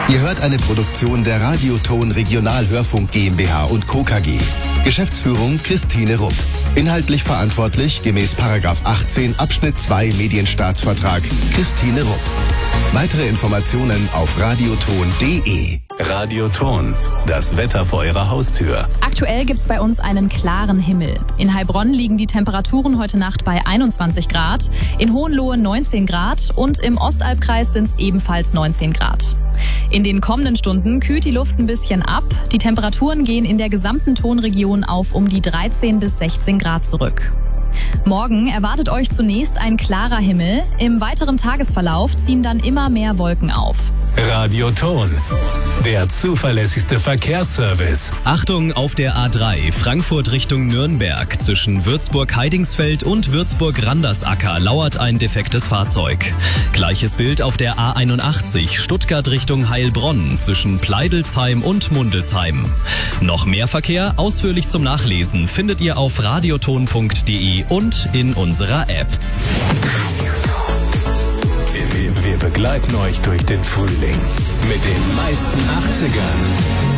Ihr hört eine Produktion der Radioton Regionalhörfunk GmbH und Co. KG. Geschäftsführung Christine Rupp. Inhaltlich verantwortlich gemäß § 18 Abschnitt 2 Medienstaatsvertrag Christine Rupp. Weitere Informationen auf radioton.de. Radioton, das Wetter vor Ihrer Haustür. Aktuell gibt's bei uns einen klaren Himmel. In Heilbronn liegen die Temperaturen heute Nacht bei 21 Grad, in Hohenlohe 19 Grad und im Ostalbkreis sind's ebenfalls 19 Grad. In den kommenden Stunden kühlt die Luft ein bisschen ab. Die Temperaturen gehen in der gesamten Tonregion auf um die 13 bis 16 Grad zurück. Morgen erwartet euch zunächst ein klarer Himmel. Im weiteren Tagesverlauf ziehen dann immer mehr Wolken auf. Radioton, der zuverlässigste Verkehrsservice. Achtung auf der A3 Frankfurt Richtung Nürnberg. Zwischen Würzburg-Heidingsfeld und Würzburg-Randersacker lauert ein defektes Fahrzeug. Gleiches Bild auf der A81 Stuttgart Richtung Heilbronn zwischen Pleidelsheim und Mundelsheim. Noch mehr Verkehr ausführlich zum Nachlesen findet ihr auf radioton.de und in unserer App. Wir begleiten euch durch den Frühling mit den meisten 80ern.